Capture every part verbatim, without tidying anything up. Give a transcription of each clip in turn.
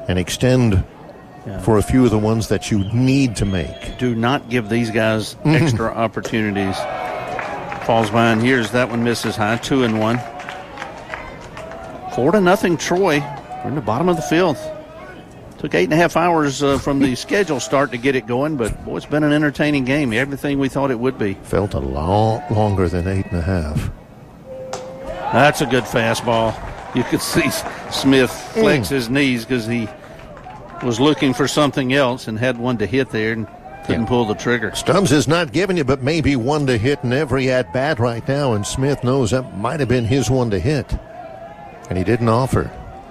and extend yeah. for a few of the ones that you need to make. Do not give these guys extra opportunities. Falls behind here as that one misses high, two and one. Four to nothing, Troy. We're in the bottom of the fifth. Took eight and a half hours uh, from the schedule start to get it going, but boy, it's been an entertaining game. Everything we thought it would be. Felt a lot longer than eight and a half. That's a good fastball. You could see Smith flex mm. his knees because he was looking for something else and had one to hit there and couldn't yeah. pull the trigger. Stubbs is not giving you but maybe one to hit in every at-bat right now, and Smith knows that might have been his one to hit, and he didn't offer.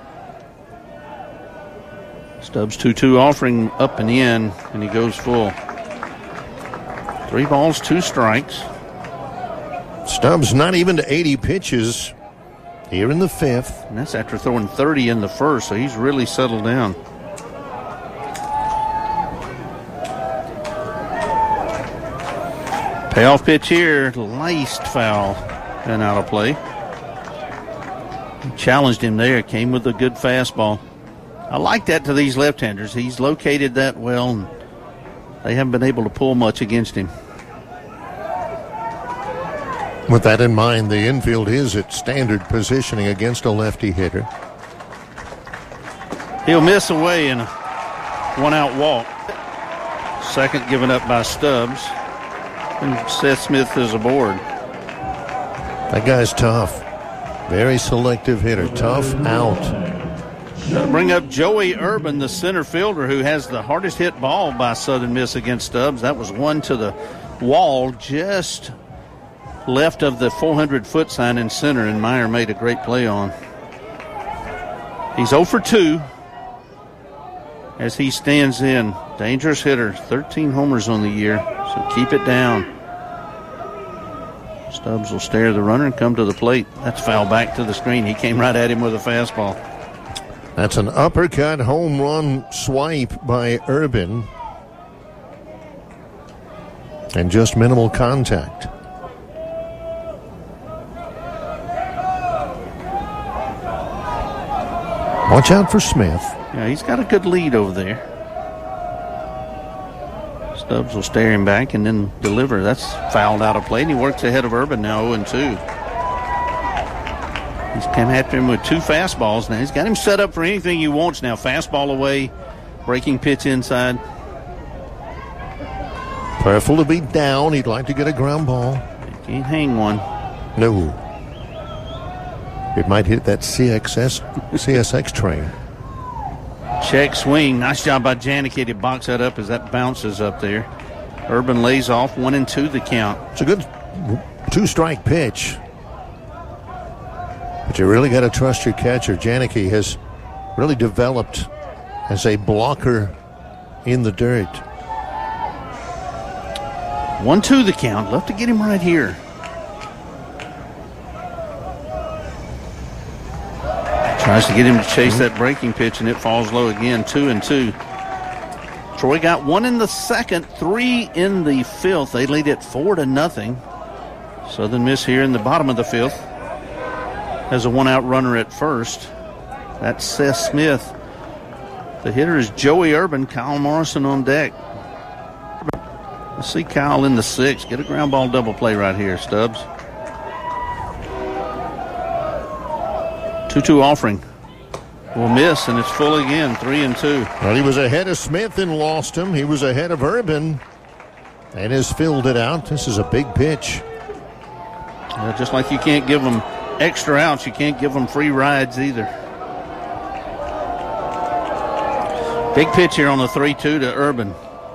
Stubbs two two offering up and in, and he goes full. Three balls, two strikes. Stubbs not even to eighty pitches here in the fifth. And that's after throwing thirty in the first, so he's really settled down. Payoff pitch here, laced foul and out of play. He challenged him there, came with a good fastball. I like that to these left-handers. He's located that well, and they haven't been able to pull much against him. With that in mind, the infield is at standard positioning against a lefty hitter. He'll miss away in a one-out walk. Second given up by Stubbs. And Seth Smith is aboard. That guy's tough. Very selective hitter. Tough out. Bring up Joey Urban, the center fielder, who has the hardest hit ball by Southern Miss against Stubbs. That was one to the wall just left of the four hundred foot sign in center, and Meyer made a great play on. He's oh for two as he stands in. Dangerous hitter, thirteen homers on the year, so keep it down. Stubbs will stare the runner and come to the plate. That's foul back to the screen. He came right at him with a fastball. That's an uppercut home run swipe by Urban. And just minimal contact. Watch out for Smith. Yeah, he's got a good lead over there. Stubbs will stare him back and then deliver. That's fouled out of play, and he works ahead of Urban now oh and two. He's come after him with two fastballs now. He's got him set up for anything he wants now. Fastball away, breaking pitch inside. Careful to be down. He'd like to get a ground ball. He can't hang one. No. It might hit that C X S, C S X train. Check swing. Nice job by Janicki to box that up as that bounces up there. Urban lays off, one and two the count. It's a good two-strike pitch. But you really got to trust your catcher. Janicki has really developed as a blocker in the dirt. One, two the count. Love to get him right here. Tries to get him to chase that breaking pitch, and it falls low again. Two and two. Troy got one in the second, three in the fifth. They lead it four to nothing. Southern Miss here in the bottom of the fifth has a one-out runner at first. That's Seth Smith. The hitter is Joey Urban. Kyle Morrison on deck. Let's see Kyle in the sixth. Get a ground ball double play right here, Stubbs. two two offering. Will miss, and it's full again, three and two. Well, he was ahead of Smith and lost him. He was ahead of Urban and has filled it out. This is a big pitch. Uh, just like you can't give them extra outs, you can't give them free rides either. Big pitch here on the three two to Urban.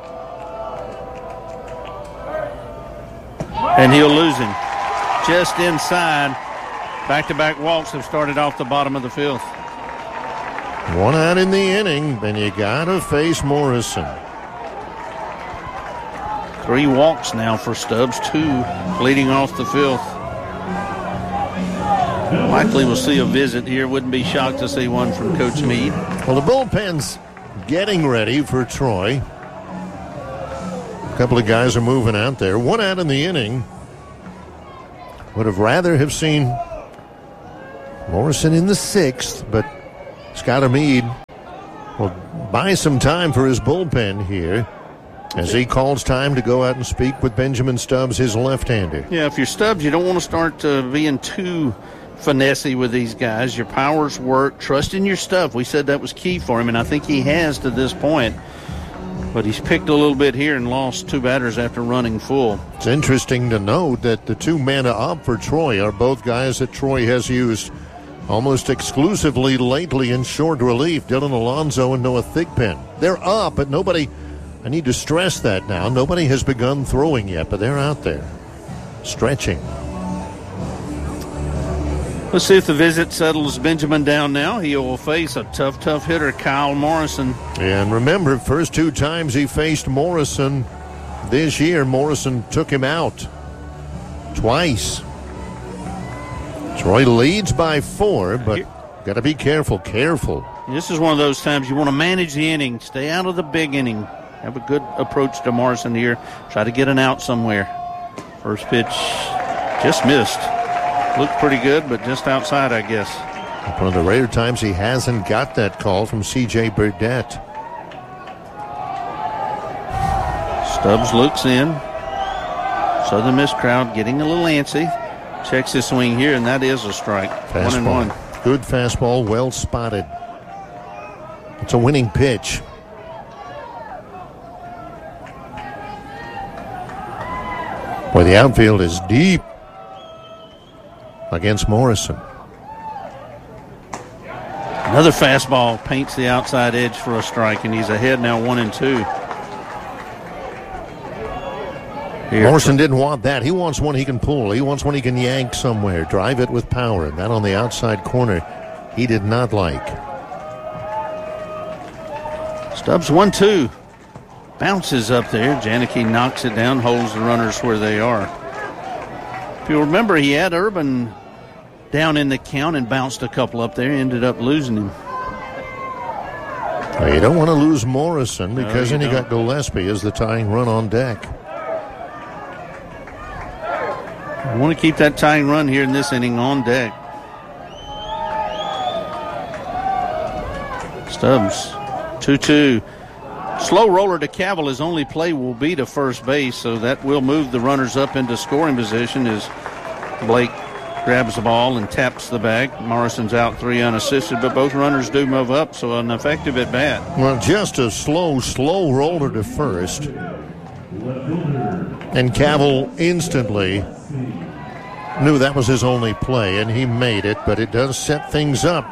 And he'll lose him. Just inside. Back-to-back walks have started off the bottom of the fifth. One out in the inning, then you got to face Morrison. Three walks now for Stubbs, two leading off the fifth. Likely we'll see a visit here. Wouldn't be shocked to see one from Coach Meade. Well, the bullpen's getting ready for Troy. A couple of guys are moving out there. One out in the inning. Would have rather have seen Morrison in the sixth, but Scott Meade will buy some time for his bullpen here as he calls time to go out and speak with Benjamin Stubbs, his left-hander. Yeah, if you're Stubbs, you don't want to start uh, being too finessey with these guys. Your powers work. Trust in your stuff. We said that was key for him, and I think he has to this point. But he's picked a little bit here and lost two batters after running full. It's interesting to note that the two men up for Troy are both guys that Troy has used almost exclusively lately in short relief, Dylan Alonso and Noah Thigpen. They're up, but nobody, I need to stress that now, nobody has begun throwing yet, but they're out there stretching. Let's see if the visit settles Benjamin down now. He will face a tough, tough hitter, Kyle Morrison. And remember, first two times he faced Morrison this year, Morrison took him out twice. Troy leads by four, but got to be careful, careful. This is one of those times you want to manage the inning. Stay out of the big inning. Have a good approach to Morrison here. Try to get an out somewhere. First pitch just missed. Looked pretty good, but just outside, I guess. One of the rare times he hasn't got that call from C J Burdette. Stubbs looks in. Southern Miss crowd getting a little antsy. Checks his swing here, and that is a strike. Fastball. One and one. Good fastball, well spotted. It's a winning pitch. Boy, the outfield is deep against Morrison. Another fastball paints the outside edge for a strike, and he's ahead now, one and two. Here. Morrison didn't want that. He wants one he can pull. He wants one he can yank somewhere, drive it with power. And that on the outside corner, he did not like. Stubbs one two. Bounces up there. Janicki knocks it down, holds the runners where they are. If you remember, he had Urban down in the count and bounced a couple up there, ended up losing him. Well, you don't want to lose Morrison because no, then you don't. got Gillespie as the tying run on deck. I want to keep that tying run here in this inning on deck. Stubbs, two two. Slow roller to Cavill. His only play will be to first base, so that will move the runners up into scoring position as Blake grabs the ball and taps the bag. Morrison's out three unassisted, but both runners do move up, so an effective at bat. Well, just a slow, slow roller to first. And Cavill instantly knew that was his only play, and he made it, but it does set things up.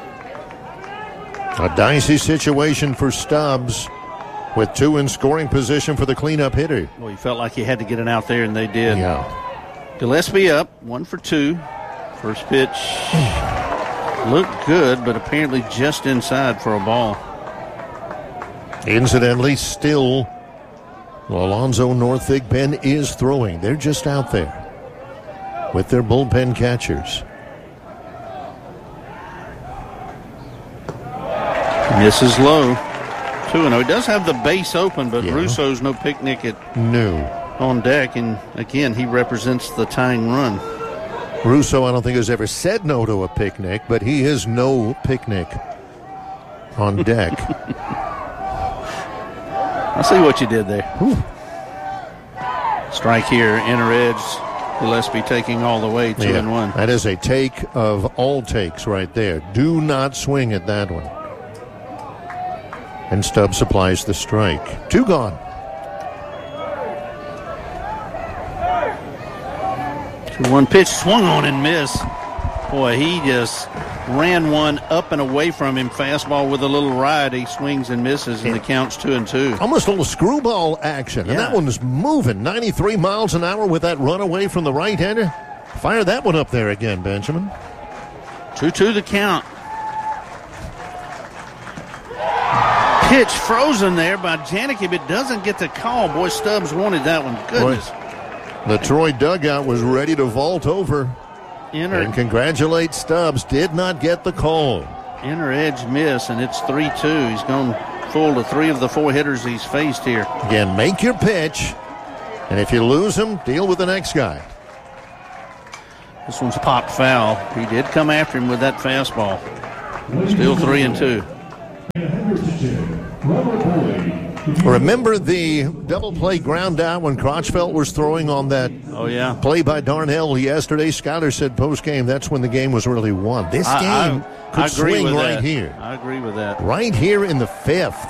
A dicey situation for Stubbs with two in scoring position for the cleanup hitter. Well, he felt like he had to get it out there, and they did. Yeah. Gillespie up, one for two. First pitch looked good, but apparently just inside for a ball. Incidentally, still, Alonzo North Thigpen is throwing. They're just out there with their bullpen catchers. Misses low. two and oh. He does have the base open, but yeah. Russo's no picnic at no. on deck, and again, he represents the tying run. Russo, I don't think, has ever said no to a picnic, but he is no picnic on deck. I see what you did there. Ooh. Strike here, inner edge. Gillespie taking all the way, two yeah, and one. That is a take of all takes right there. Do not swing at that one. And Stubbs supplies the strike. Two gone. two one pitch, swung on and missed. Boy, he just ran one up and away from him. Fastball with a little ride. He swings and misses, and the count's two and two. Almost a little screwball action. Yeah. And that one is moving. ninety-three miles an hour with that run away from the right-hander. Fire that one up there again, Benjamin. two two the count. Pitch frozen there by Janicki, but doesn't get the call. Boy, Stubbs wanted that one. Goodness. Boy, the Troy dugout was ready to vault over. Inner, and congratulate Stubbs. Did not get the call. Inner edge miss, and it's three two. He's gone full to three of the four hitters he's faced here. Again, make your pitch, and if you lose him, deal with the next guy. This one's popped foul. He did come after him with that fastball. Still three and two. Remember the double play ground out when Crotchfeld was throwing on that oh, yeah. play by Darnell yesterday? Skyler said post-game that's when the game was really won. This I, game I, could I agree swing with right that. here. I agree with that. Right here in the fifth.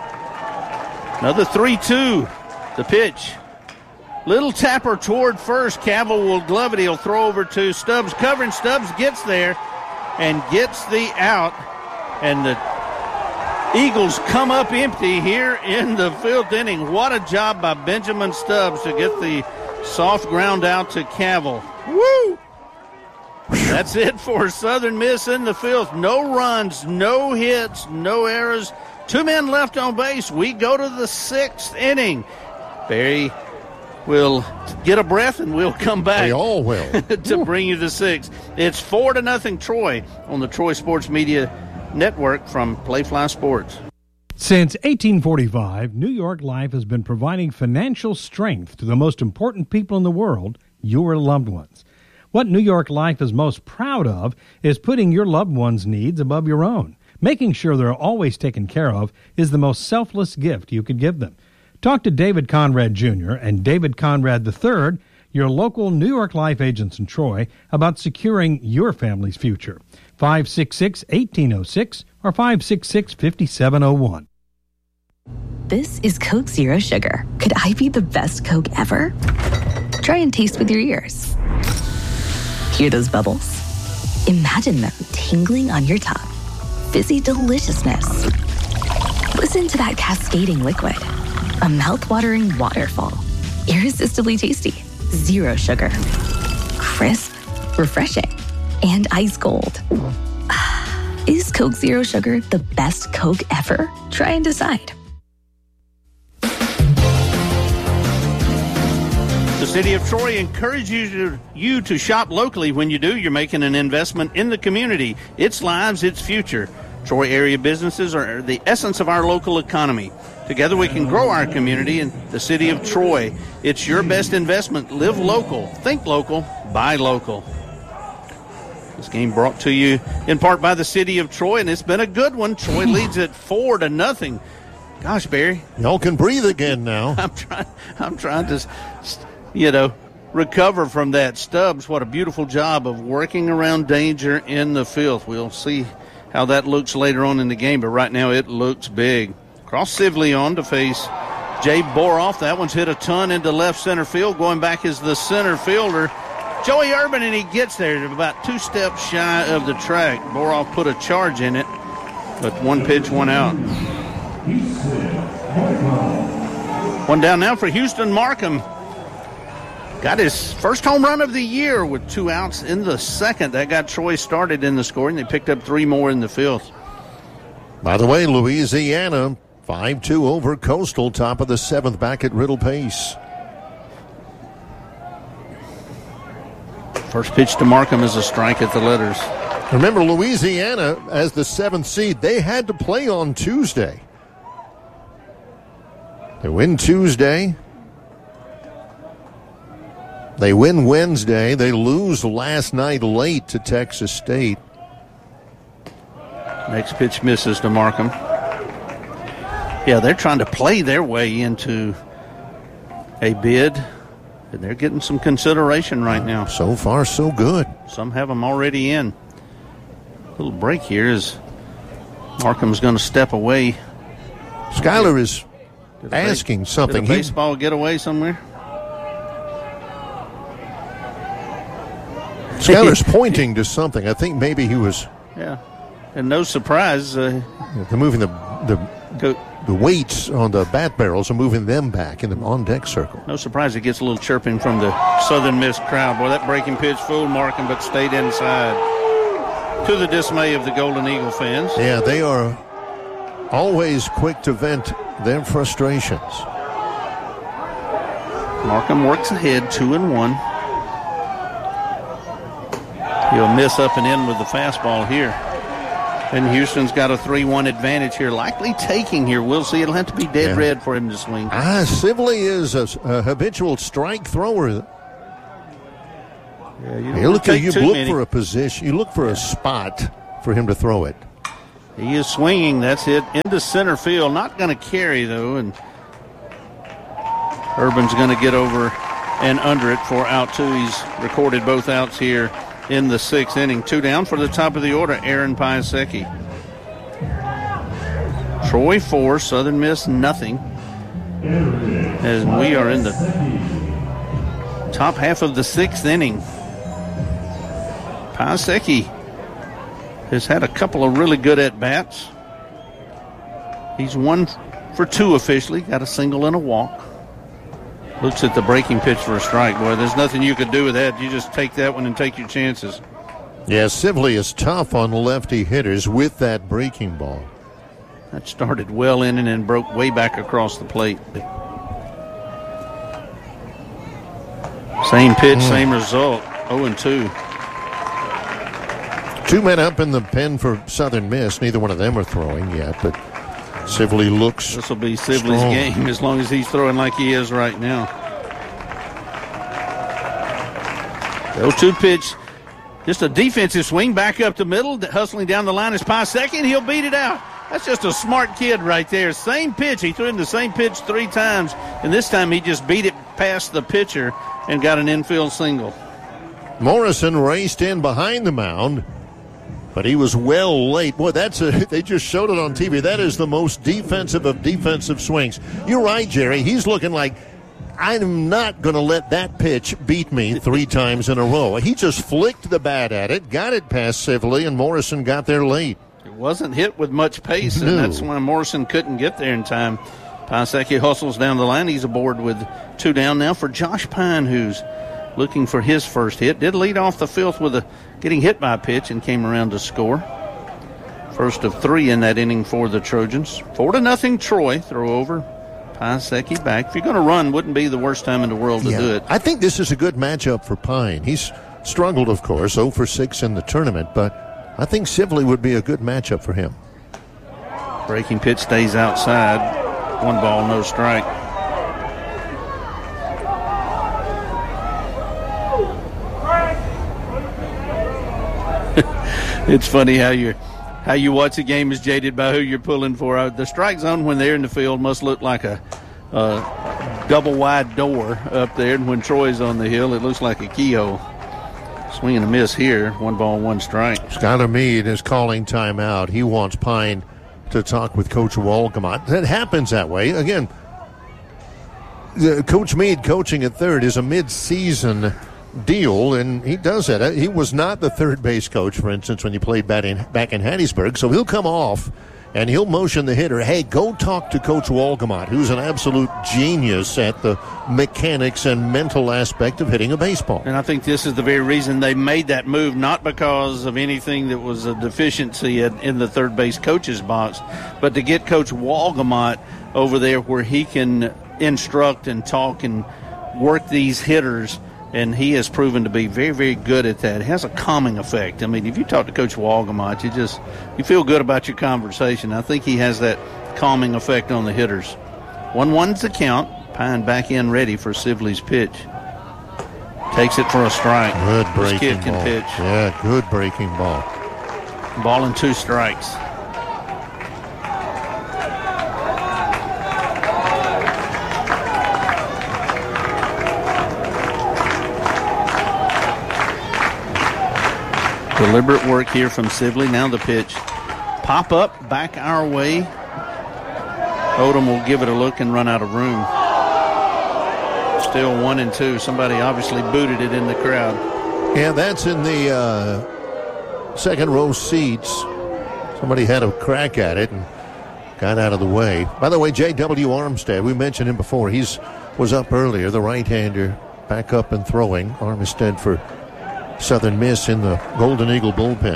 Another three two. The pitch. Little tapper toward first. Cavill will glove it. He'll throw over to Stubbs. Covering Stubbs gets there and gets the out. And the Eagles come up empty here in the fifth inning. What a job by Benjamin Stubbs to get the soft ground out to Cavill. Woo! That's it for Southern Miss in the fifth. No runs, no hits, no errors. Two men left on base. We go to the sixth inning. Barry will get a breath and we'll come back. They all will. to bring you the sixth. It's four to nothing Troy on the Troy Sports Media Network from Playfly Sports. Since eighteen forty-five, New York Life has been providing financial strength to the most important people in the world, your loved ones. What New York Life is most proud of is putting your loved ones' needs above your own. Making sure they're always taken care of is the most selfless gift you could give them. Talk to David Conrad Junior and David Conrad the third, your local New York Life agents in Troy, about securing your family's future. five six six, one eight zero six or five six six, five seven zero one. This is Coke Zero Sugar. Could I be the best Coke ever? Try and taste with your ears. Hear those bubbles? Imagine them tingling on your tongue. Fizzy deliciousness. Listen to that cascading liquid. A mouth-watering waterfall. Irresistibly tasty. Zero sugar. Crisp. Refreshing. And ice cold. Is Coke Zero Sugar the best Coke ever? Try and decide. The City of Troy encourages you to, you to shop locally. When you do, you're making an investment in the community. Its lives, its future. Troy area businesses are the essence of our local economy. Together we can grow our community in the City of Troy. It's your best investment. Live local. Think local. Buy local. This game brought to you in part by the City of Troy, and it's been a good one. Troy leads it four to nothing. Gosh, Barry. Y'all can breathe again now. I'm trying, I'm trying to, you know, recover from that. Stubbs, what a beautiful job of working around danger in the field. We'll see how that looks later on in the game, but right now it looks big. Cross Sibley on to face Jay Boroff. That one's hit a ton into left center field. Going back is the center fielder, Joey Urban, and he gets there about two steps shy of the track. Boroff put a charge in it, but one pitch, one out. One down now for Houston Markham. Got his first home run of the year with two outs in the second. That got Troy started in the scoring. They picked up three more in the fifth. By the way, Louisiana five two over Coastal, top of the seventh, back at Riddle Pace. First pitch to Markham is a strike at the letters. Remember, Louisiana, as the seventh seed, they had to play on Tuesday. They win Tuesday. They win Wednesday. They lose last night late to Texas State. Next pitch misses to Markham. Yeah, they're trying to play their way into a bid, and they're getting some consideration right now. So far, so good. Some have them already in. A little break here as Markham's going to step away. Skyler is asking base, something. Did a baseball he, get away somewhere? Skyler's pointing to something. I think maybe he was. Yeah, and no surprise. Uh, they're moving the the go, the weights on the bat barrels are moving them back in the on deck circle. No surprise, it gets a little chirping from the Southern Miss crowd. Boy, that breaking pitch fooled Markham, but stayed inside. To the dismay of the Golden Eagle fans. Yeah, they are always quick to vent their frustrations. Markham works ahead, two and one. He'll miss up and in with the fastball here. And Houston's got a three one advantage here. Likely taking here. We'll see. It'll have to be dead yeah. red for him to swing. Ah, Sibley is a, a habitual strike thrower. Yeah, you, you look, you look many. for a position. You look for yeah. a spot for him to throw it. He is swinging. That's hit into center field. Not going to carry, though, and Urban's going to get over and under it for out two. He's recorded both outs here in the sixth inning. Two down for the top of the order, Aaron Piasecki. Troy four, Southern Miss nothing. As we are in the top half of the sixth inning. Piasecki has had a couple of really good at-bats. He's one for two officially, got a single and a walk. Looks at the breaking pitch for a strike. Boy, there's nothing you could do with that. You just take that one and take your chances. Yeah, Sibley is tough on lefty hitters with that breaking ball. That started well in and then broke way back across the plate. Same pitch, mm. same result. oh and two. Two men up in the pen for Southern Miss. Neither one of them are throwing yet, but Sibley looks This will be Sibley's strong. game as long as he's throwing like he is right now. The oh two pitch, just a defensive swing back up the middle, hustling down the line is Piasecki, and he'll beat it out. That's just a smart kid right there. Same pitch. He threw him the same pitch three times, and this time he just beat it past the pitcher and got an infield single. Morrison raced in behind the mound, but he was well late. Boy, that's a, they just showed it on T V. That is the most defensive of defensive swings. You're right, Jerry. He's looking like, I'm not going to let that pitch beat me three times in a row. He just flicked the bat at it, got it past Sibley, and Morrison got there late. It wasn't hit with much pace, and no. that's why Morrison couldn't get there in time. Piasecki hustles down the line. He's aboard with two down now for Josh Pine, who's looking for his first hit. Did lead off the fifth with a getting hit by a pitch and came around to score. First of three in that inning for the Trojans. Four to nothing Troy. Throw over. Piasecki back. If you're going to run, wouldn't be the worst time in the world to yeah. do it. I think this is a good matchup for Pine. He's struggled, of course, oh for six in the tournament, but I think Sibley would be a good matchup for him. Breaking pitch stays outside. One ball, no strike. It's funny how you how you watch a game is jaded by who you're pulling for. Uh, the strike zone when they're in the field must look like a, a double wide door up there, and when Troy's on the hill, it looks like a keyhole. Swing and a miss here. One ball, one strike. Skylar Meade is calling timeout. He wants Pine to talk with Coach Walgamot. That happens that way. Again, Coach Meade coaching at third is a mid-season deal, and he does that. He was not the third base coach, for instance, when he played back in, back in Hattiesburg, so he'll come off and he'll motion the hitter, hey, go talk to Coach Walgamot, who's an absolute genius at the mechanics and mental aspect of hitting a baseball. And I think this is the very reason they made that move, not because of anything that was a deficiency in, in the third base coach's box, but to get Coach Walgamot over there where he can instruct and talk and work these hitters. And he has proven to be very, very good at that. It has a calming effect. I mean, if you talk to Coach Walgamot, you just you feel good about your conversation. I think he has that calming effect on the hitters. one one's the count. Pine back in ready for Sibley's pitch. Takes it for a strike. Good breaking this kid can ball. pitch. Yeah, good breaking ball. Ball and two strikes. Deliberate work here from Sibley. Now the pitch. Pop up, back our way. Odom will give it a look and run out of room. Still one and two. Somebody obviously booted it in the crowd. Yeah, that's in the uh, second row seats. Somebody had a crack at it and got out of the way. By the way, J W. Armstead, we mentioned him before. He's was up earlier, the right-hander, back up and throwing. Armstead for Southern Miss in the Golden Eagle bullpen.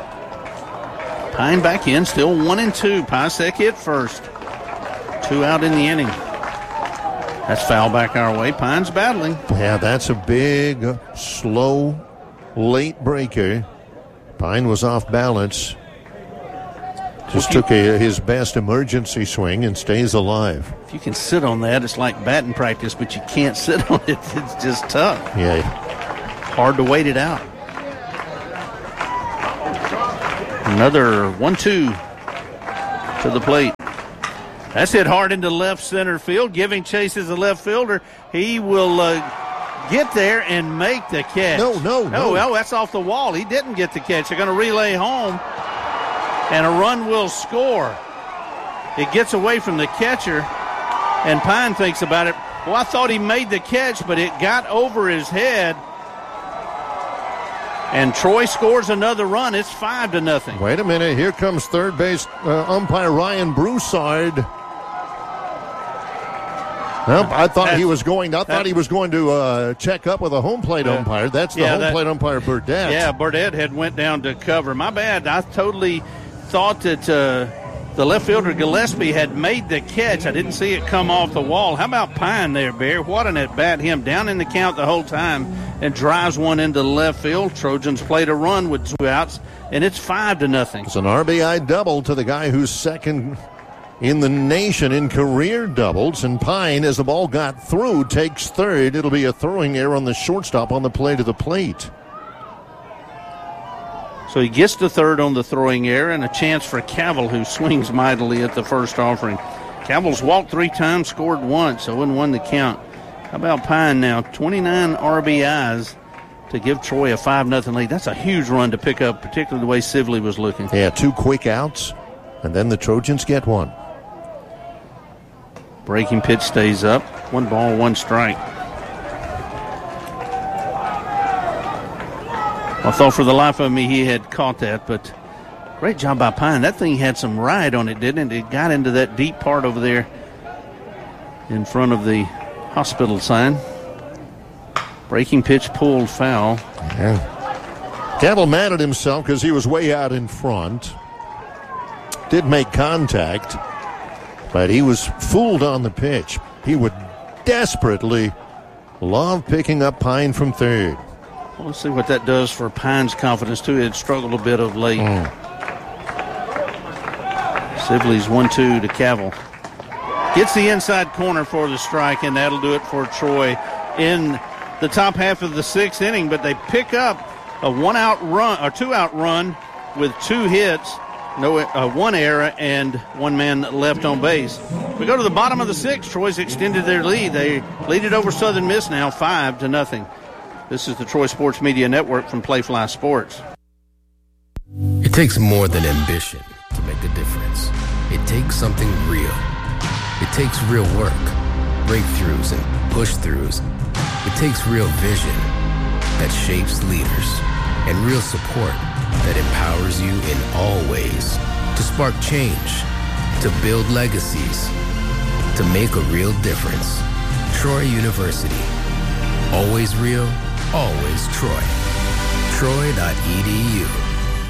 Pine back in, still one and two. Piasecki at first. Two out in the inning. That's foul back our way. Pine's battling. Yeah, that's a big, uh, slow, late breaker. Pine was off balance. Just took a, his best emergency swing and stays alive. If you can sit on that, it's like batting practice, but you can't sit on it. It's just tough. Yeah. Hard to wait it out. Another one two to the plate. That's hit hard into left center field. Giving chase as a left fielder. He will uh, get there and make the catch. No, no, no. Oh, well, that's off the wall. He didn't get the catch. They're going to relay home, and a run will score. It gets away from the catcher, and Pine thinks about it. Well, I thought he made the catch, but it got over his head. And Troy scores another run. It's five to nothing. Wait a minute. Here comes third base uh, umpire Ryan Broussard. Well, I thought That's, he was going. I thought that, he was going to uh, check up with a home plate uh, umpire. That's the yeah, home that, plate umpire, Burdett. Yeah, Burdett had went down to cover. My bad. I totally thought that uh, the left fielder Gillespie had made the catch. I didn't see it come off the wall. How about Pine there, Bear? What an at bat! Him down in the count the whole time and drives one into left field. Trojans played a run with two outs, and it's five to nothing. It's an R B I double to the guy who's second in the nation in career doubles, and Pine, as the ball got through, takes third. It'll be a throwing error on the shortstop on the play to the plate. So he gets to third on the throwing error, and a chance for Cavill, who swings mightily at the first offering. Cavill's walked three times, scored once, so and won the count. How about Pine now? twenty-nine R B Is to give Troy a five nothing lead. That's a huge run to pick up, particularly the way Sibley was looking. Yeah, two quick outs, and then the Trojans get one. Breaking pitch stays up. One ball, one strike. I thought for the life of me he had caught that, but great job by Pine. That thing had some ride on it, didn't it? It got into that deep part over there in front of the hospital sign. Breaking pitch pulled foul. Yeah. Cavill mad at himself because he was way out in front. Did make contact, but he was fooled on the pitch. He would desperately love picking up Pine from third. Well, let's see what that does for Pine's confidence, too. It had struggled a bit of late. Mm. Sibley's one two to Cavill. Gets the inside corner for the strike, and that'll do it for Troy in the top half of the sixth inning. But they pick up a one-out run, or two-out run with two hits, no uh, one error, and one man left on base. We go to the bottom of the sixth. Troy's extended their lead. They lead it over Southern Miss now, five to nothing. This is the Troy Sports Media Network from Playfly Sports. It takes more than ambition to make a difference. It takes something real. It takes real work, breakthroughs and push-throughs. It takes real vision that shapes leaders and real support that empowers you in all ways to spark change, to build legacies, to make a real difference. Troy University. Always real, always Troy. Troy dot E D U.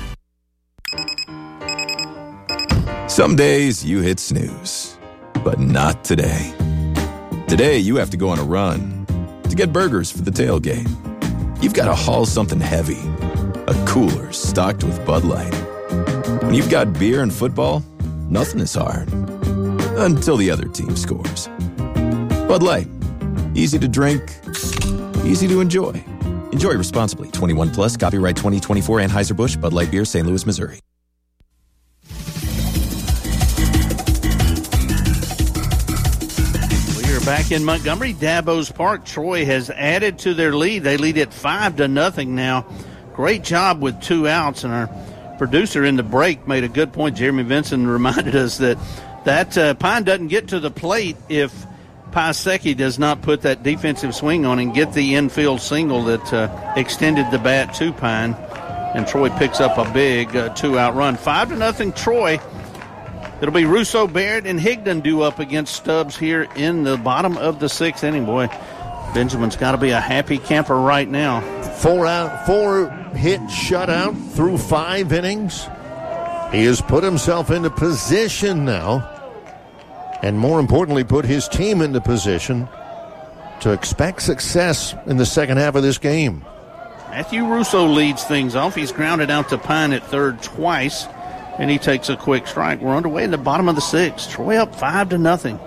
Some days you hit snooze, but not today. Today you have to go on a run to get burgers for the tailgate. You've got to haul something heavy, a cooler stocked with Bud Light. When you've got beer and football, nothing is hard. Until the other team scores. Bud Light. Easy to drink, easy to enjoy. Enjoy responsibly. twenty-one plus, copyright twenty twenty-four Anheuser-Busch, Bud Light Beer, Saint Louis, Missouri. We are back in Montgomery, Dabos Park. Troy has added to their lead. They lead at five to nothing now. Great job with two outs, and our producer in the break made a good point. Jeremy Vinson reminded us that that uh, Pine doesn't get to the plate if Piasecki does not put that defensive swing on and get the infield single that uh, extended the bat to Pine. And Troy picks up a big uh, two-out run. Five to nothing Troy. It'll be Russo, Barrett, and Higdon due up against Stubbs here in the bottom of the sixth inning. Boy, Benjamin's got to be a happy camper right now. Four out, four hit shutout through five innings. He has put himself into position now, and more importantly, put his team into position to expect success in the second half of this game. Matthew Russo leads things off. He's grounded out to Pine at third twice, and he takes a quick strike. We're underway in the bottom of the sixth. Troy up five to nothing.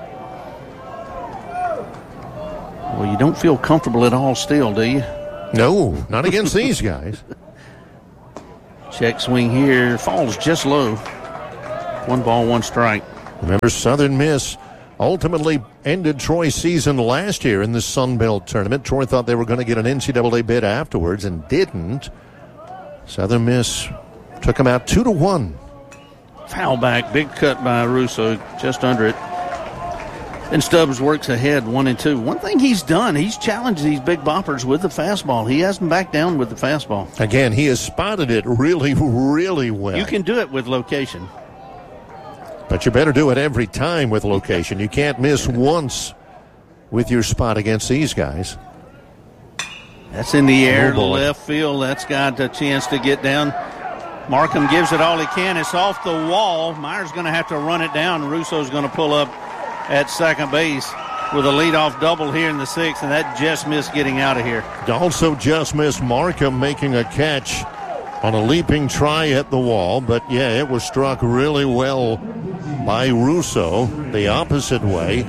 Well, you don't feel comfortable at all still, do you? No, not against these guys. Check swing here. Falls just low. One ball, one strike. Remember, Southern Miss ultimately ended Troy's season last year in the Sun Belt tournament. Troy thought they were going to get an N C double A bid afterwards and didn't. Southern Miss took them out two to one. Foul back, big cut by Russo, just under it. And Stubbs works ahead, one and two. One thing he's done, he's challenged these big boppers with the fastball. He hasn't backed down with the fastball. Again, he has spotted it really, really well. You can do it with location. But you better do it every time with location. You can't miss once with your spot against these guys. That's in the air Oh, to boy. left field. That's got a chance to get down. Markham gives it all he can. It's off the wall. Meyer's going to have to run it down. Russo's going to pull up at second base with a leadoff double here in the sixth, and that just missed getting out of here. Also just missed Markham making a catch on a leaping try at the wall. But, yeah, it was struck really well by Russo the opposite way.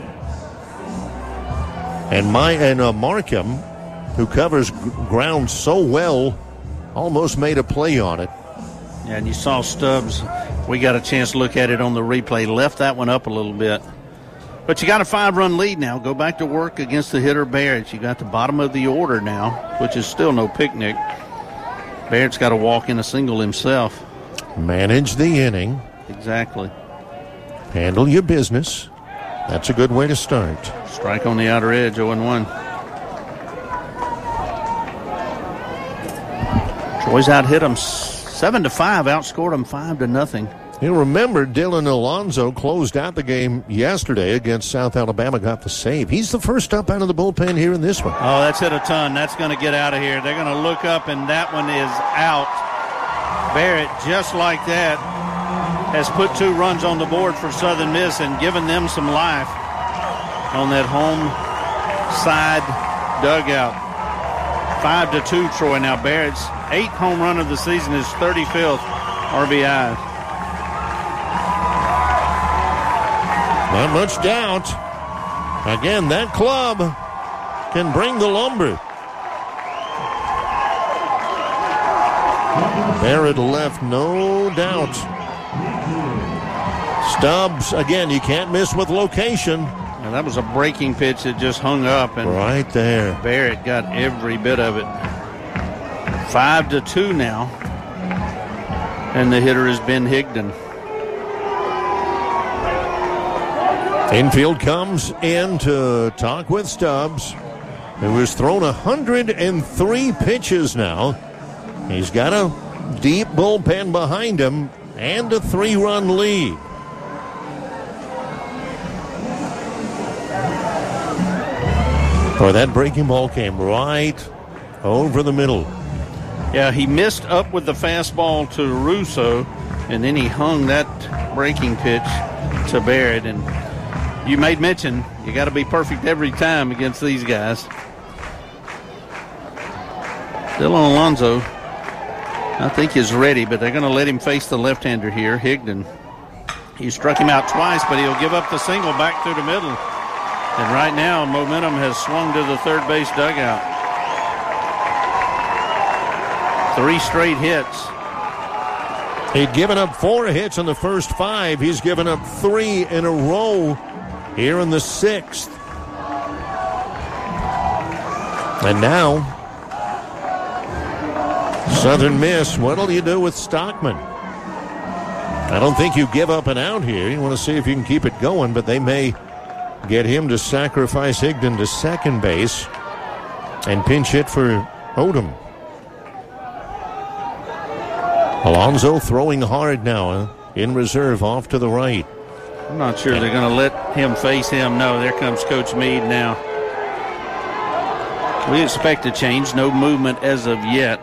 And, my, and uh, Markham, who covers g- ground so well, almost made a play on it. Yeah, and you saw Stubbs. We got a chance to look at it on the replay. Left that one up a little bit. But you got a five-run lead now. Go back to work against the hitter Barrett. You got the bottom of the order now, which is still no picnic. Barrett's got to walk in a single himself. Manage the inning. Exactly. Handle your business. That's a good way to start. Strike on the outer edge, oh and one. Troy's out hit him seven to five, outscored him five to nothing. You remember Dylan Alonso closed out the game yesterday against South Alabama, got the save. He's the first up out of the bullpen here in this one. Oh, that's hit a ton. That's going to get out of here. They're going to look up, and that one is out. Barrett, just like that, has put two runs on the board for Southern Miss and given them some life on that home side dugout. Five to two, Troy. Now Barrett's eighth home run of the season, is thirty-fifth R B I. Not much doubt. Again, that club can bring the lumber. Barrett left, no doubt. Stubbs, again, you can't miss with location. Now that was a breaking pitch that just hung up, and Right there. Barrett got every bit of it. Five to two now, and the hitter is Ben Higdon. Infield comes in to talk with Stubbs, who has thrown one hundred three pitches now. He's got a deep bullpen behind him and a three-run lead. Boy, that breaking ball came right over the middle. Yeah, he missed up with the fastball to Russo, and then he hung that breaking pitch to Barrett. And you made mention, you got to be perfect every time against these guys. Dylan Alonso, I think, is ready, but they're going to let him face the left-hander here, Higdon. He struck him out twice, but he'll give up the single back through the middle. And right now, momentum has swung to the third base dugout. Three straight hits. He'd given up four hits in the first five. He's given up three in a row here in the sixth. And now, Southern Miss, what'll you do with Stockman? I don't think you give up and out here. You want to see if you can keep it going, but they may get him to sacrifice Higdon to second base and pinch hit for Odom. Alonso throwing hard now, huh? In reserve off to the right. I'm not sure they're going to let him face him. No, there comes Coach Meade now. We expect a change. No movement as of yet.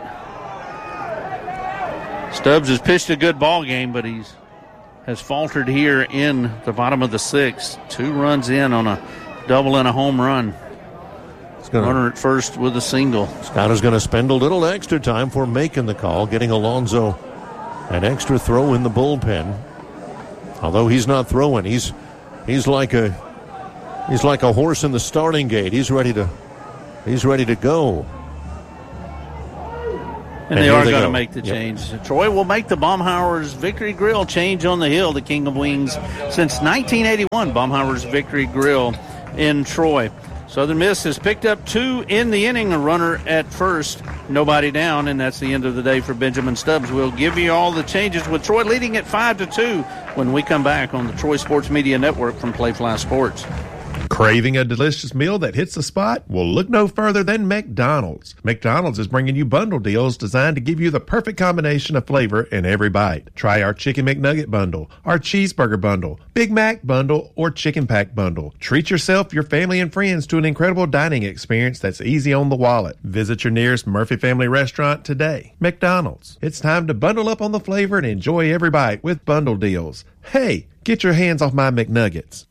Stubbs has pitched a good ball game, but he's has faltered here in the bottom of the sixth. Two runs in on a double and a home run. Gonna, Runner at first with a single. Scott is going to spend a little extra time for making the call, getting Alonso an extra throw in the bullpen. Although he's not throwing, he's he's like a he's like a horse in the starting gate. He's ready to he's ready to go. And, and they are going to make the yep. change. Troy will make the Baumhauer's Victory Grill change on the hill, the King of Wings. Since nineteen eighty-one, Baumhauer's Victory Grill in Troy. Southern Miss has picked up two in the inning, a runner at first, nobody down, and that's the end of the day for Benjamin Stubbs. We'll give you all the changes with Troy leading at five to two when we come back on the Troy Sports Media Network from Playfly Sports. Craving a delicious meal that hits the spot? Well, look no further than McDonald's. McDonald's is bringing you bundle deals designed to give you the perfect combination of flavor in every bite. Try our Chicken McNugget bundle, our Cheeseburger bundle, Big Mac bundle, or Chicken Pack bundle. Treat yourself, your family, and friends to an incredible dining experience that's easy on the wallet. Visit your nearest Murphy Family Restaurant today. McDonald's. It's time to bundle up on the flavor and enjoy every bite with bundle deals. Hey, get your hands off my McNuggets.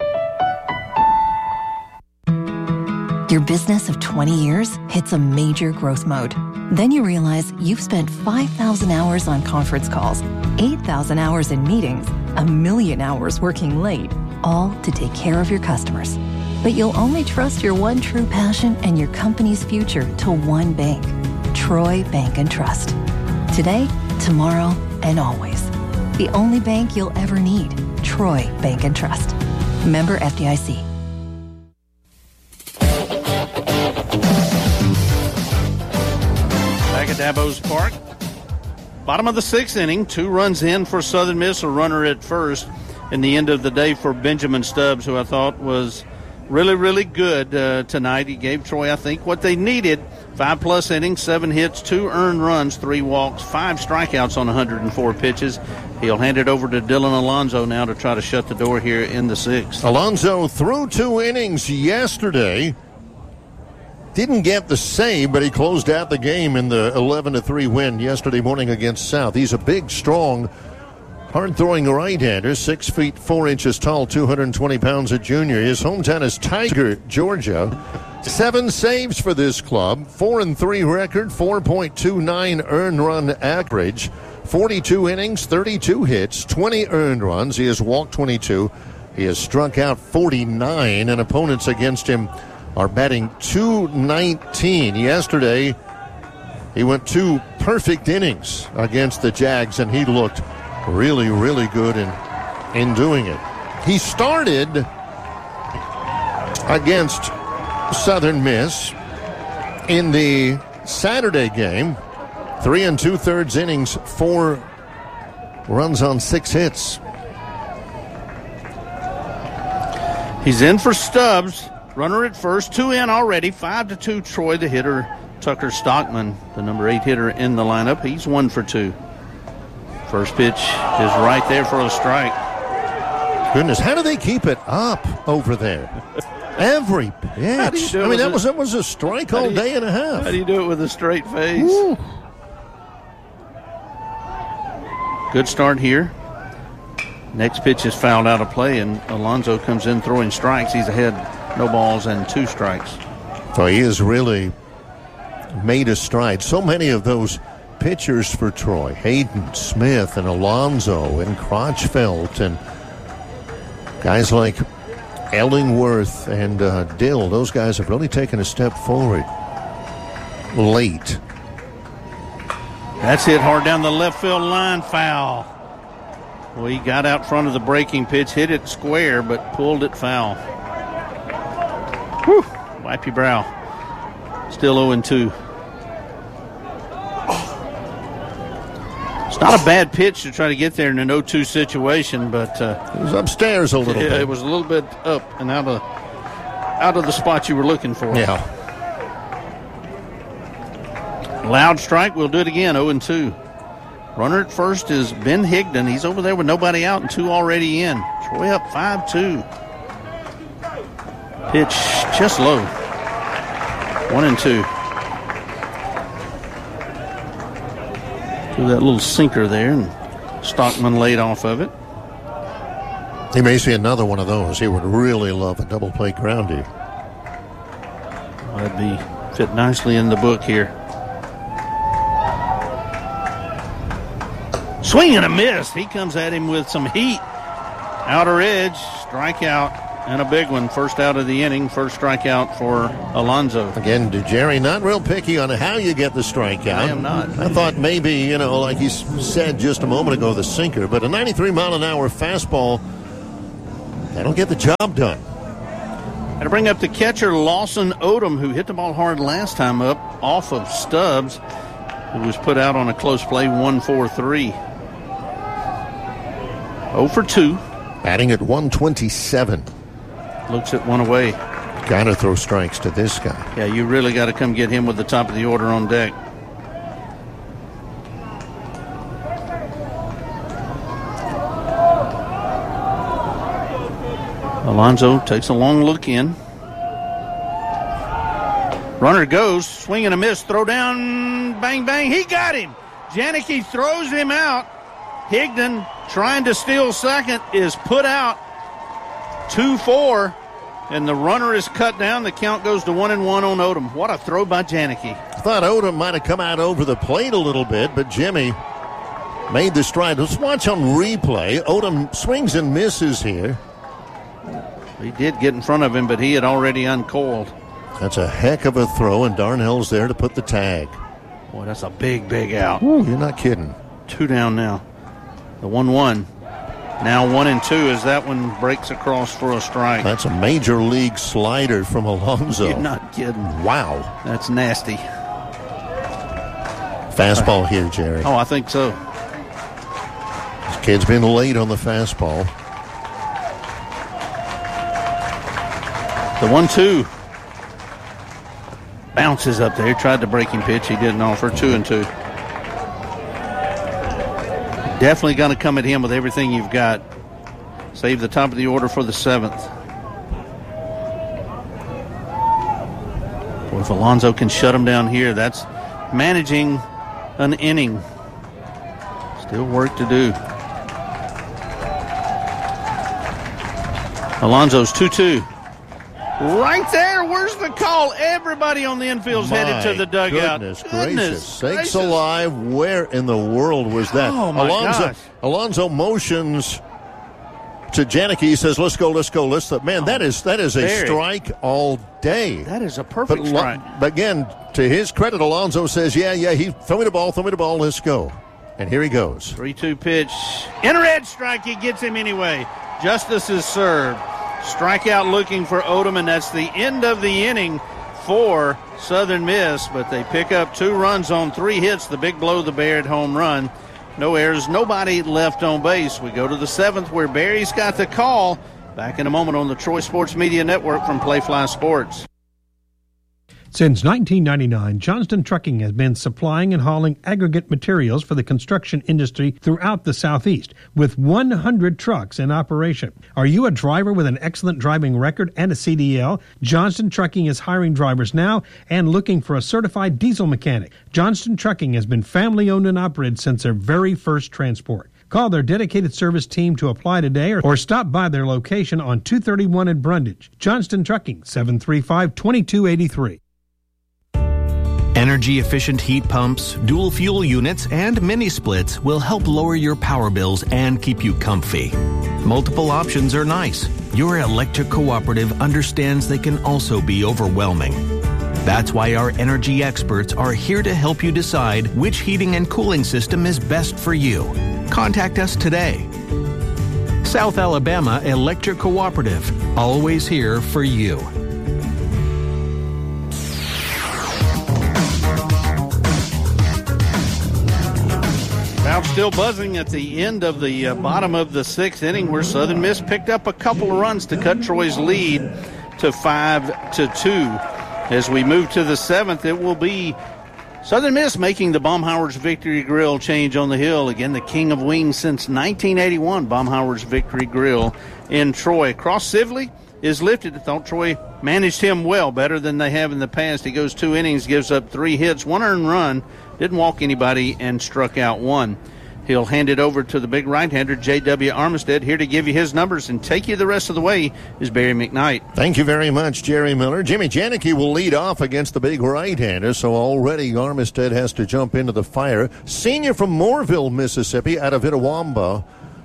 Your business of twenty years hits a major growth mode. Then you realize you've spent five thousand hours on conference calls, eight thousand hours in meetings, a million hours working late, all to take care of your customers. But you'll only trust your one true passion and your company's future to one bank, Troy Bank and Trust. Today, tomorrow, and always. The only bank you'll ever need, Troy Bank and Trust. Member F D I C. Back at Dabos Park. Bottom of the sixth inning, two runs in for Southern Miss, a runner at first. In the end of the day for Benjamin Stubbs, who I thought was really, really good uh, tonight. He gave Troy, I think, what they needed. Five-plus innings, seven hits, two earned runs, three walks, five strikeouts on one hundred four pitches. He'll hand it over to Dylan Alonso now to try to shut the door here in the sixth. Alonso threw two innings yesterday. Didn't get the save, but he closed out the game in the eleven to three win yesterday morning against South. He's a big, strong, hard-throwing right-hander, six feet four inches tall, two hundred twenty pounds a junior. His hometown is Tiger, Georgia. Seven saves for this club, four and three record, four point two nine earned run average, forty-two innings, thirty-two hits, twenty earned runs. He has walked twenty-two. He has struck out forty-nine, and opponents against him are batting two nineteen. Yesterday, he went two perfect innings against the Jags, and he looked really, really good in, in doing it. He started against Southern Miss in the Saturday game. Three and two-thirds innings, four runs on six hits. He's in for Stubbs. Runner at first, two in already, five to two. Troy, the hitter, Tucker Stockman, the number eight hitter in the lineup. He's one for two. First pitch is right there for a strike. Goodness, how do they keep it up over there? Every pitch. I mean, that was that was a strike all day and a half. How do you do it with a straight face? Woo. Good start here. Next pitch is fouled out of play, and Alonso comes in throwing strikes. He's ahead. No balls and two strikes. So he has really made a stride. So many of those pitchers for Troy, Hayden, Smith, and Alonso, and Crotchfeld, and guys like Ellingworth and uh, Dill, those guys have really taken a step forward late. That's hit hard down the left field line, foul. Well, he got out front of the breaking pitch, hit it square, but pulled it foul. Whew. Wipe your brow. Still oh and two. It's not a bad pitch to try to get there in an oh two situation, but uh, it was upstairs a little yeah, bit. It was a little bit up and out of out of the spot you were looking for. Yeah. Loud strike. We'll do it again. oh and two. Runner at first is Ben Higdon. He's over there with nobody out and two already in. Troy up five two. Pitch just low. One and two. Threw that little sinker there, and Stockman laid off of it. He may see another one of those. He would really love a double play groundie. That'd be fit nicely in the book here. Swing and a miss. He comes at him with some heat. Outer edge, strikeout. and a big one. First out of the inning, first strikeout for Alonso. Again, Jerry, not real picky on how you get the strikeout. I am not. I thought maybe, you know, like he said just a moment ago, the sinker, but a ninety-three mile an hour fastball, that'll get the job done. And to bring up the catcher, Lawson Odom, who hit the ball hard last time up off of Stubbs, who was put out on a close play, one four three. oh for two. Batting at one twenty-seven. Looks at one away. Got to throw strikes to this guy. Yeah, you really got to come get him with the top of the order on deck. Alonso takes a long look in. Runner goes, swing and a miss, throw down, bang, bang. He got him. Janicki throws him out. Higdon, trying to steal second, is put out. two four, and the runner is cut down. The count goes to one and one on Odom. What a throw by Janicki. I thought Odom might have come out over the plate a little bit, but Jimmy made the stride. Let's watch on replay. Odom swings and misses here. He did get in front of him, but he had already uncoiled. That's a heck of a throw, and Darnell's there to put the tag. Boy, that's a big, big out. Ooh, you're not kidding. Two down now. The one one. Now one and two as that one breaks across for a strike. That's a major league slider from Alonso. You're not kidding. Wow. That's nasty. Fastball here, Jerry. Oh, I think so. This kid's been late on the fastball. The one two. Bounces up there. Tried the breaking pitch. He didn't offer. Two and two. Definitely going to come at him with everything you've got. Save the top of the order for the seventh. Well, if Alonso can shut him down here, that's managing an inning. Still work to do. Alonso's two two. Right there, where's the call? Everybody on the infield's My headed to the dugout. Goodness, Goodness gracious. Sakes gracious. alive, where in the world was that? Oh, my Alonso, gosh. Alonso motions to Janicki. He says, let's go, let's go, let's go. Man, that is that is a Very. strike all day. That is a perfect but, strike. But again, to his credit, Alonso says, yeah, yeah, he throw me the ball, throw me the ball, let's go. And here he goes. three two pitch. Interred strike. He gets him anyway. Justice is served. Strikeout looking for Odom, and that's the end of the inning for Southern Miss. But they pick up two runs on three hits. The big blow, the Baird home run. No errors, nobody left on base. We go to the seventh where Barry's got the call. Back in a moment on the Troy Sports Media Network from Playfly Sports. Since nineteen ninety-nine, Johnston Trucking has been supplying and hauling aggregate materials for the construction industry throughout the Southeast, with one hundred trucks in operation. Are you a driver with an excellent driving record and a C D L? Johnston Trucking is hiring drivers now and looking for a certified diesel mechanic. Johnston Trucking has been family-owned and operated since their very first transport. Call their dedicated service team to apply today or, or stop by their location on two thirty-one in Brundage. Johnston Trucking, seven three five, two two eight three. Energy-efficient heat pumps, dual fuel units, and mini splits will help lower your power bills and keep you comfy. Multiple options are nice. Your electric cooperative understands they can also be overwhelming. That's why our energy experts are here to help you decide which heating and cooling system is best for you. Contact us today. South Alabama Electric Cooperative, always here for you. Crowd still buzzing at the end of the uh, bottom of the sixth inning, where Southern Miss picked up a couple of runs to cut Troy's lead to five to two. As we move to the seventh, it will be Southern Miss making the Baumhower's Victory Grill change on the hill. Again, the king of wings since nineteen eighty-one, Baumhower's Victory Grill in Troy. Cross Sibley is lifted. I thought Troy managed him well, better than they have in the past. He goes two innings, gives up three hits, one earned run, didn't walk anybody, and struck out one. He'll hand it over to the big right-hander, J W. Armistead. Here to give you his numbers and take you the rest of the way is Barry McKnight. Thank you very much, Jerry Miller. Jimmy Janicki will lead off against the big right-hander, so already Armistead has to jump into the fire. Senior from Mooreville, Mississippi, out of Itawamba,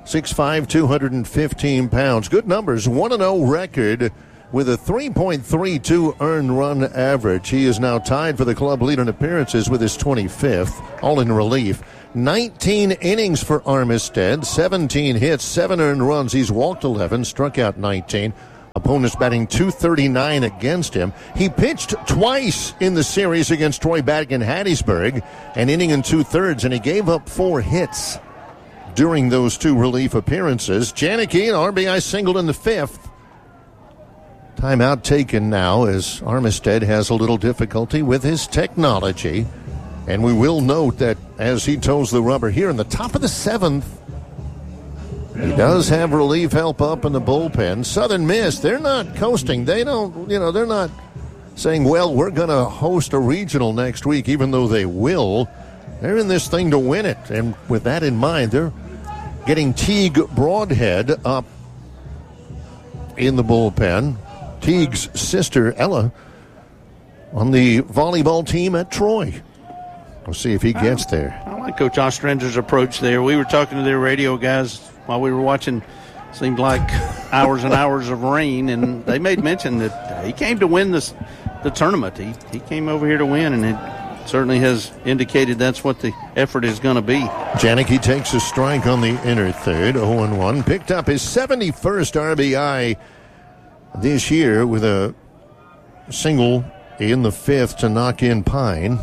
six five, two hundred fifteen pounds. Good numbers. one and oh record with a three point three two earned run average. He is now tied for the club lead in appearances with his twenty-fifth, all in relief. nineteen innings for Armistead, seventeen hits, seven earned runs. He's walked eleven, struck out nineteen. Opponents batting two thirty-nine against him. He pitched twice in the series against Troy Battigan Hattiesburg, an inning and two-thirds, and he gave up four hits during those two relief appearances. Janicki, an R B I single in the fifth. Timeout taken now as Armistead has a little difficulty with his technology. And we will note that as he toes the rubber here in the top of the seventh, he does have relief help up in the bullpen. Southern Miss, they're not coasting. They don't, you know, they're not saying, well, we're going to host a regional next week, even though they will. They're in this thing to win it. And with that in mind, they're getting Teague Broadhead up in the bullpen. Teague's sister, Ella, on the volleyball team at Troy. We'll see if he gets there. I like Coach Ostrander's approach there. We were talking to their radio guys while we were watching, seemed like hours and hours of rain, and they made mention that he came to win this the tournament. He, he came over here to win, and it certainly has indicated that's what the effort is going to be. Janicki takes a strike on the inner third, oh and one. Picked up his seventy-first R B I this year with a single in the fifth to knock in Pine.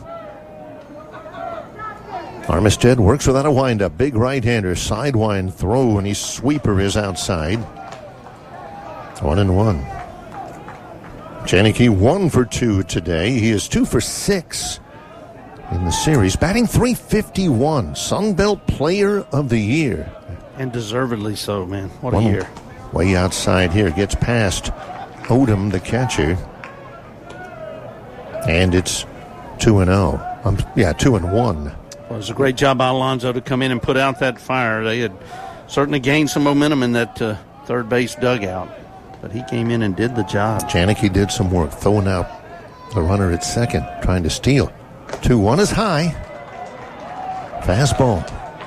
Armistead works without a windup. Big right-hander, sidewind throw, and his sweeper is outside. One and one. Janicki one for two today. He is two for six in the series. Batting three fifty-one. Sunbelt Player of the Year. And deservedly so, man. What one a year. Way outside here. Gets past Odom, the catcher. And it's two and oh. Um, yeah, two and one. Well, it was a great job by Alonzo to come in and put out that fire. They had certainly gained some momentum in that uh, third base dugout, but he came in and did the job. Janicki did some work, throwing out the runner at second, trying to steal. two one is high. Fastball.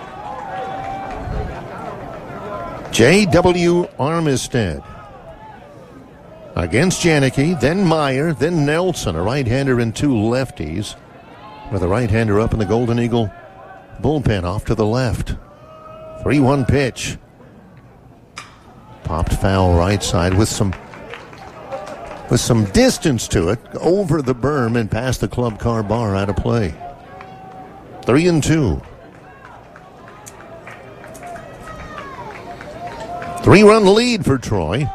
J W. Armistead against Janicki, then Meyer, then Nelson, a right-hander and two lefties. With a right-hander up in the Golden Eagle bullpen off to the left. three one pitch. Popped foul right side with some with some distance to it, over the berm and past the club car bar, out of play. Three and two. Three-run lead for Troy.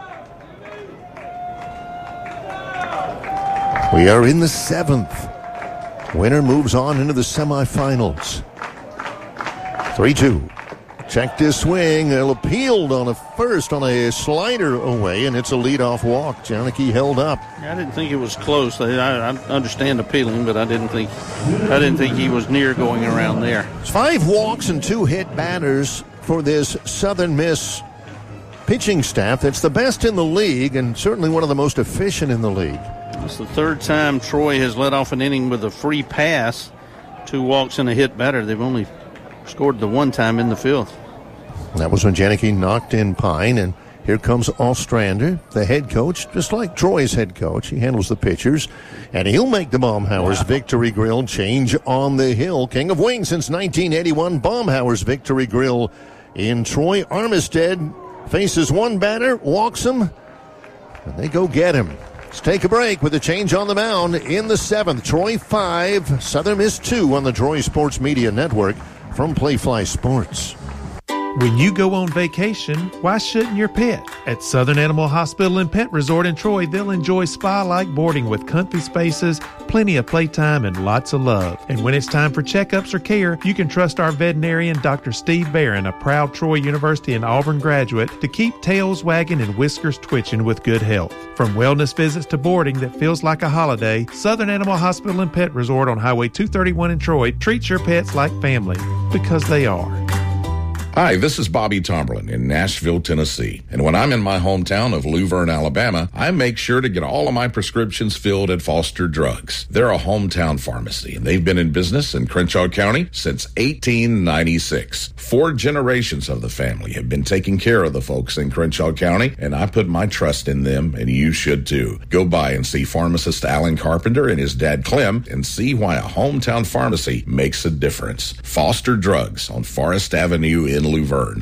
We are in the seventh. Winner moves on into the semifinals. three two. Checked his swing. It appealed on a first on a slider away, and it's a leadoff walk. Janicki held up. I didn't think it was close. I, I understand appealing, but I didn't think I didn't think he was near going around there. It's five walks and two hit batters for this Southern Miss pitching staff. That's the best in the league and certainly one of the most efficient in the league. It's the third time Troy has let off an inning with a free pass, two walks and a hit batter. They've only scored the one time in the fifth. That was when Janicki knocked in Pine, and here comes Ostrander, the head coach, just like Troy's head coach. He handles the pitchers, and he'll make the Baumhauer's wow. Victory Grill change on the hill. King of Wings since nineteen eighty-one, Baumhauer's Victory Grill in Troy. Armistead faces one batter, walks him, and they go get him. Let's take a break with a change on the mound in the seventh. Troy five, Southern Miss two on the Troy Sports Media Network from Playfly Sports. When you go on vacation, why shouldn't your pet? At Southern Animal Hospital and Pet Resort in Troy, they'll enjoy spa-like boarding with comfy spaces, plenty of playtime, and lots of love. And when it's time for checkups or care, you can trust our veterinarian, Doctor Steve Barron, a proud Troy University and Auburn graduate, to keep tails wagging and whiskers twitching with good health. From wellness visits to boarding that feels like a holiday, Southern Animal Hospital and Pet Resort on Highway two thirty-one in Troy treats your pets like family, because they are. Hi, this is Bobby Tomberlin in Nashville, Tennessee. And when I'm in my hometown of Luverne, Alabama, I make sure to get all of my prescriptions filled at Foster Drugs. They're a hometown pharmacy, and they've been in business in Crenshaw County since eighteen ninety-six. Four generations of the family have been taking care of the folks in Crenshaw County, and I put my trust in them, and you should too. Go by and see pharmacist Alan Carpenter and his dad Clem and see why a hometown pharmacy makes a difference. Foster Drugs on Forest Avenue in Luverne.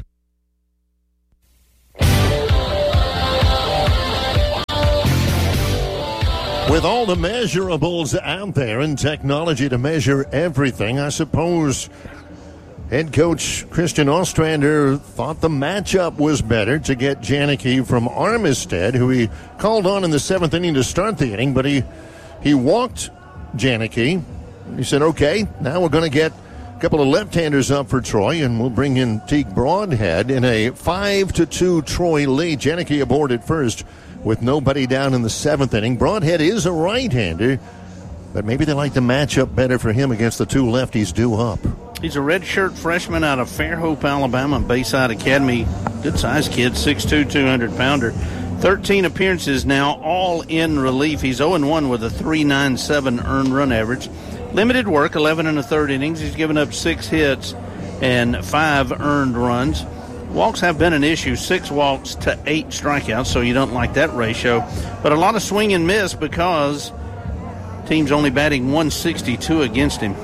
With all the measurables out there and technology to measure everything, I suppose head coach Christian Ostrander thought the matchup was better to get Janicki from Armistead, who he called on in the seventh inning to start the inning, but he, he walked Janicki. He said, okay, now we're going to get a couple of left-handers up for Troy, and we'll bring in Teague Broadhead in a five to two Troy lead. Janicki aboard at first with nobody down in the seventh inning. Broadhead is a right-hander, but maybe they like the matchup better for him against the two lefties due up. He's a redshirt freshman out of Fairhope, Alabama, Bayside Academy. Good-sized kid, six two, two hundred pounder. thirteen appearances now, all in relief. He's oh and one with a three point nine seven earned run average. Limited work, eleven and a third innings. He's given up six hits and five earned runs. Walks have been an issue, six walks to eight strikeouts, so you don't like that ratio. But a lot of swing and miss because team's only batting one sixty-two against him.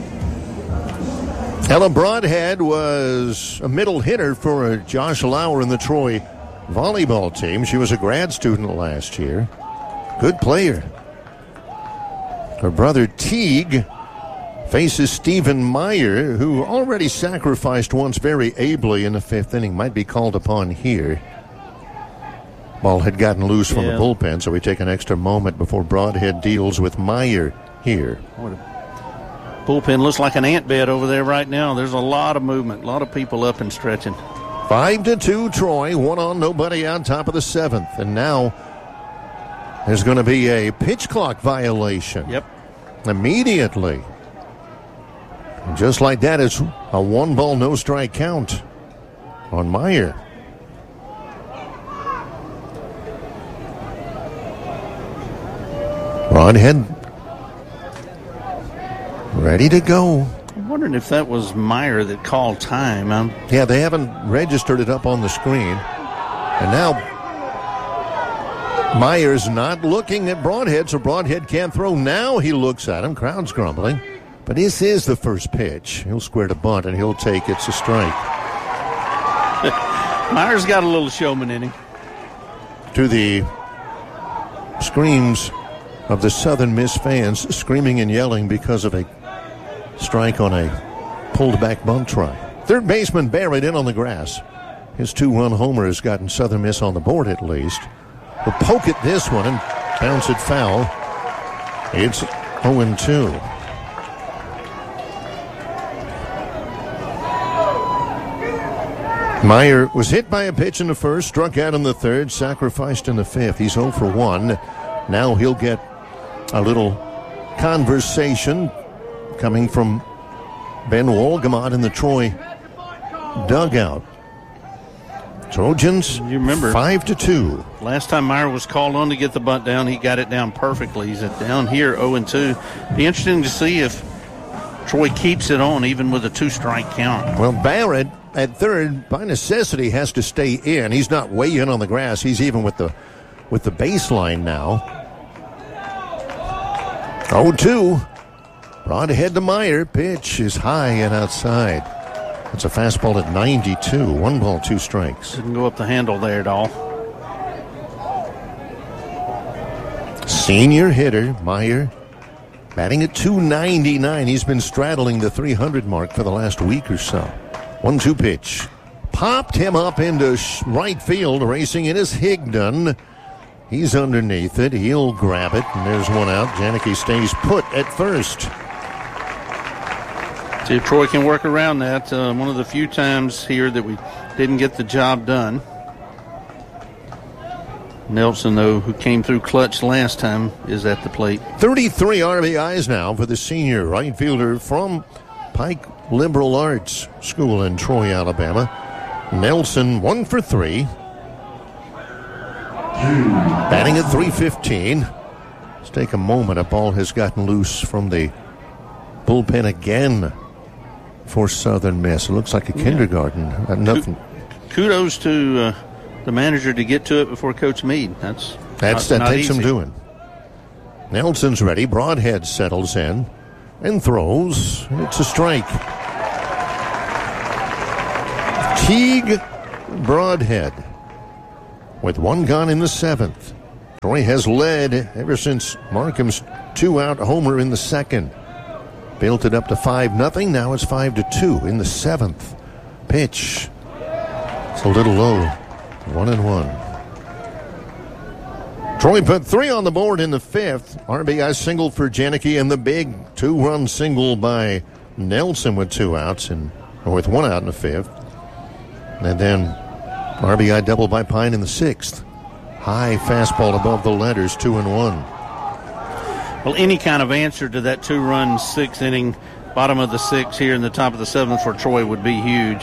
Ella Broadhead was a middle hitter for Josh Lauer in the Troy volleyball team. She was a grad student last year. Good player. Her brother Teague faces Stephen Meyer, who already sacrificed once very ably in the fifth inning. Might be called upon here. Ball had gotten loose from yeah. the bullpen, so we take an extra moment before Broadhead deals with Meyer here. Bullpen looks like an ant bed over there right now. There's a lot of movement, a lot of people up and stretching. Five to two, Troy. One on, nobody on, top of the seventh. And now there's going to be a pitch clock violation. Yep. Immediately. And just like that, it's a one ball, no strike count on Meyer. Broadhead ready to go. I'm wondering if that was Meyer that called time. I'm... Yeah, they haven't registered it up on the screen. And now Meyer's not looking at Broadhead, so Broadhead can't throw. Now he looks at him. Crowd's grumbling. But this is the first pitch. He'll square to bunt, and he'll take it's a strike. Meyer's got a little showman in him. To the screams of the Southern Miss fans, screaming and yelling because of a strike on a pulled-back bunt try. Third baseman Barrett in on the grass. His two-run homer has gotten Southern Miss on the board at least. He'll poke at this one and bounce it foul. It's oh and two. Meyer was hit by a pitch in the first, struck out in the third, sacrificed in the fifth. He's oh for one. Now he'll get a little conversation coming from Ben Wolgamott in the Troy dugout. Trojans, you remember, five to two. Last time Meyer was called on to get the bunt down, he got it down perfectly. He's at down here, oh and two. Be interesting to see if Troy keeps it on, even with a two-strike count. Well, Barrett at third, by necessity, has to stay in. He's not way in on the grass. He's even with the with the baseline now. oh two. Broadhead to Meyer. Pitch is high and outside. It's a fastball at ninety-two. One ball, two strikes. Didn't go up the handle there at all. Senior hitter, Meyer, batting at two ninety-nine. He's been straddling the three hundred mark for the last week or so. one two pitch. Popped him up into right field. Racing in is Higdon. He's underneath it. He'll grab it, and there's one out. Janicki stays put at first. See if Troy can work around that. Uh, one of the few times here that we didn't get the job done. Nelson, though, who came through clutch last time, is at the plate. thirty-three R B Is now for the senior right fielder from Pike Liberal Arts School in Troy, Alabama. Nelson, one for three. Batting at three fifteen. Let's take a moment. A ball has gotten loose from the bullpen again for Southern Miss. It looks like a kindergarten. Uh, nothing. Kudos to uh, the manager to get to it before Coach Meade. That's That's not, that not takes easy. some doing. Nelson's ready. Broadhead settles in and throws. And it's a strike. Teague Broadhead with one gone in the seventh. Troy has led ever since Markham's two-out homer in the second. Built it up to five nothing. Now it's five to two in the seventh. Pitch. It's a little low. One and one. Troy put three on the board in the fifth. R B I single for Janicki and the big two-run single by Nelson with two outs and or with one out in the fifth. And then R B I double by Pine in the sixth. High fastball above the letters, two and one. Well, any kind of answer to that two-run sixth inning, bottom of the sixth here in the top of the seventh for Troy would be huge.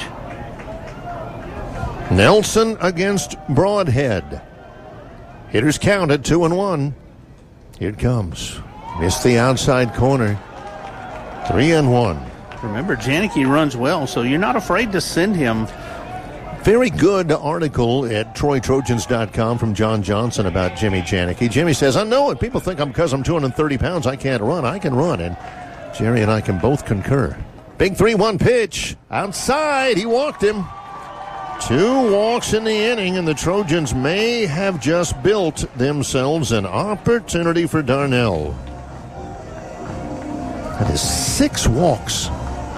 Nelson against Broadhead. Hitters counted two and one. Here it comes. Missed the outside corner. Three and one. Remember, Janicki runs well, so you're not afraid to send him. Very good article at Troy Trojans dot com from John Johnson about Jimmy Janicki. Jimmy says, I know it. People think I'm because I'm two hundred thirty pounds, I can't run. I can run. And Jerry and I can both concur. Big three one pitch. Outside. He walked him. Two walks in the inning, and the Trojans may have just built themselves an opportunity for Darnell. That is six walks.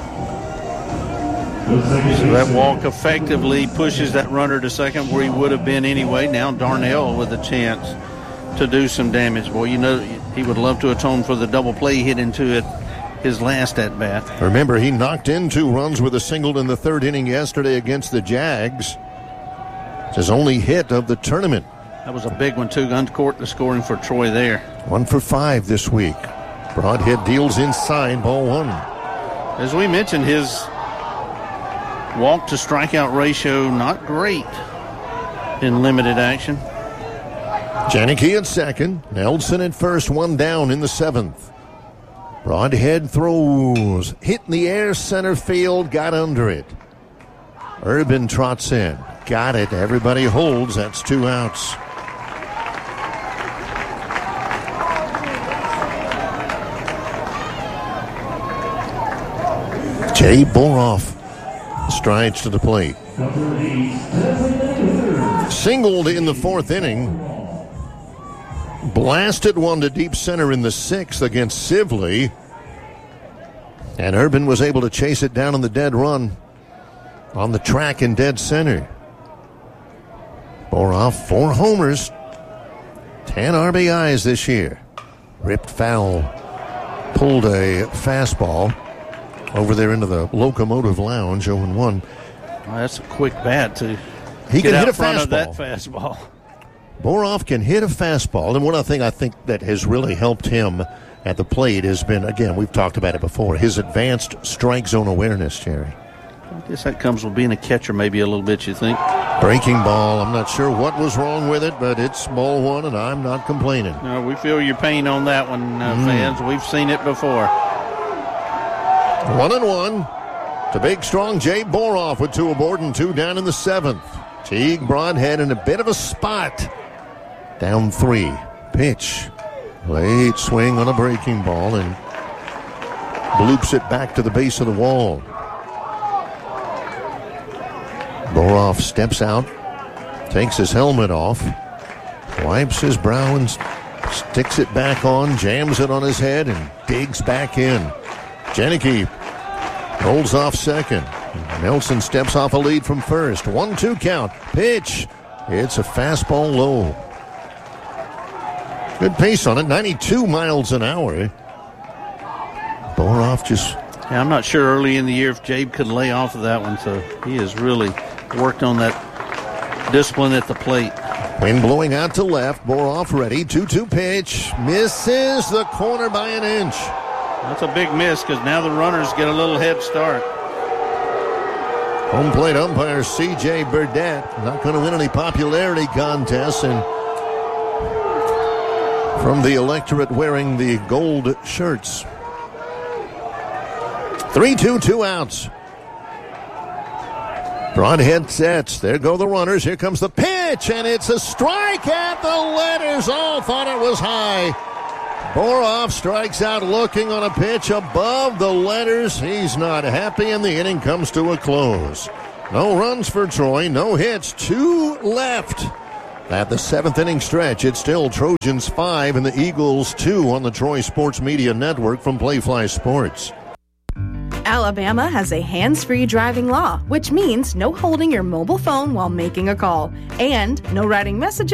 So that walk effectively pushes that runner to second where he would have been anyway. Now Darnell with a chance to do some damage. Boy, you know, he would love to atone for the double play he hit into it his last at-bat. Remember, he knocked in two runs with a single in the third inning yesterday against the Jags. It's his only hit of the tournament. That was a big one, too. Uncourt the scoring for Troy there. One for five this week. Broadhead deals inside, ball one. As we mentioned, his walk to strikeout ratio not great in limited action. Janicki at second. Nelson at first, one down in the seventh. Broadhead throws. Hit in the air, center field, got under it. Urban trots in. Got it. Everybody holds. That's two outs. Jay Boroff strides to the plate. Singled in the fourth inning. Blasted one to deep center in the sixth against Sibley. And Urban was able to chase it down on the dead run on the track in dead center. Boroff, four homers, ten R B Is this year. Ripped foul. Pulled a fastball over there into the Locomotive Lounge, oh and one. Well, that's a quick bat to he get can out hit a front fastball. of that fastball. Boroff can hit a fastball, and one thing I think that has really helped him at the plate has been, again, we've talked about it before, his advanced strike zone awareness, Jerry. I guess that comes with being a catcher maybe a little bit, you think? Breaking ball. I'm not sure what was wrong with it, but it's ball one, and I'm not complaining. No, we feel your pain on that one, uh, mm. fans. We've seen it before. One and one to big, strong Jay Boroff with two aboard and two down in the seventh. Teague Broadhead in a bit of a spot. Down three. Pitch. Late swing on a breaking ball and bloops it back to the base of the wall. Boroff steps out, takes his helmet off, wipes his brow and sticks it back on, jams it on his head, and digs back in. Janicki rolls off second. Nelson steps off a lead from first. one two count. Pitch. It's a fastball low. Good pace on it, ninety-two miles an hour. Boroff just... Yeah, I'm not sure early in the year if Jabe could lay off of that one, so he has really worked on that discipline at the plate. Wind blowing out to left. Boroff ready. two two pitch. Misses the corner by an inch. That's a big miss because now the runners get a little head start. Home plate umpire C J Burdett not going to win any popularity contests, and from the electorate wearing the gold shirts. three two, two outs. Broadhead sets. There go the runners. Here comes the pitch, and it's a strike at the letters. All thought it was high. Boroff strikes out looking on a pitch above the letters. He's not happy, and the inning comes to a close. No runs for Troy, no hits, two left. At the seventh inning stretch, it's still Trojans five and the Eagles two on the Troy Sports Media Network from Playfly Sports. Alabama has a hands-free driving law, which means no holding your mobile phone while making a call, and no writing messages